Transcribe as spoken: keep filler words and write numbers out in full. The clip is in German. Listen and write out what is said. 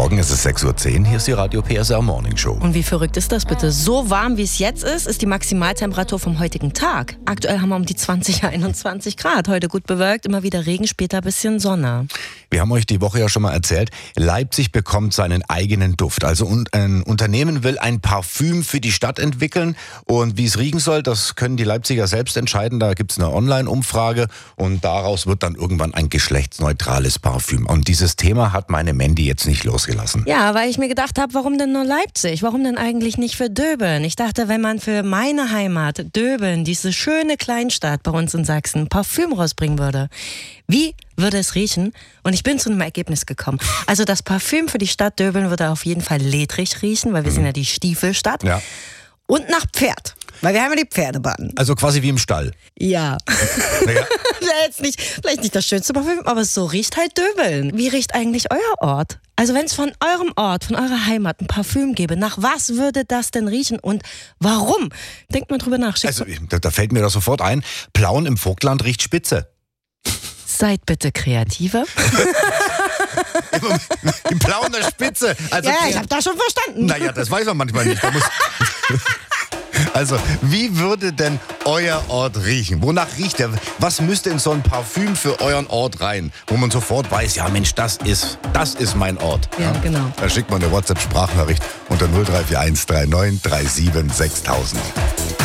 Morgen, es ist sechs Uhr zehn, hier ist die Radio P S R Morning Show. Und wie verrückt ist das bitte? So warm, wie es jetzt ist, ist die Maximaltemperatur vom heutigen Tag. Aktuell haben wir um die zwanzig, einundzwanzig Grad. Heute gut bewölkt, immer wieder Regen, später ein bisschen Sonne. Wir haben euch die Woche ja schon mal erzählt, Leipzig bekommt seinen eigenen Duft. Also ein Unternehmen will ein Parfüm für die Stadt entwickeln. Und wie es riechen soll, das können die Leipziger selbst entscheiden. Da gibt es eine Online-Umfrage und daraus wird dann irgendwann ein geschlechtsneutrales Parfüm. Und dieses Thema hat meine Mandy jetzt nicht losgelassen. Ja, weil ich mir gedacht habe, warum denn nur Leipzig? Warum denn eigentlich nicht für Döbeln? Ich dachte, wenn man für meine Heimat, Döbeln, diese schöne Kleinstadt bei uns in Sachsen, Parfüm rausbringen würde, wie würde es riechen? Und ich bin zu einem Ergebnis gekommen. Also das Parfüm für die Stadt Döbeln würde auf jeden Fall ledrig riechen, weil wir mhm. sind ja die Stiefelstadt. Ja. Und nach Pferd. Weil wir haben ja die Pferdebahn. Also quasi wie im Stall. Ja. Naja. Jetzt nicht, vielleicht nicht das schönste Parfüm, aber so riecht halt Döbeln. Wie riecht eigentlich euer Ort? Also wenn es von eurem Ort, von eurer Heimat ein Parfüm gäbe, nach was würde das denn riechen und warum? Denkt mal drüber nach. Also da, da fällt mir das sofort ein, Plauen im Vogtland riecht spitze. Seid bitte kreativer. Die Plauen der Spitze. Also, ja, ich habe das schon verstanden. Naja, das weiß man manchmal nicht. Da muss Also, wie würde denn euer Ort riechen? Wonach riecht er? Was müsste in so ein Parfüm für euren Ort rein? Wo man sofort weiß, ja Mensch, das ist, das ist mein Ort. Ja, ja, genau. Da schickt man eine WhatsApp-Sprachnachricht unter null drei vier eins drei neun drei sieben sechstausend.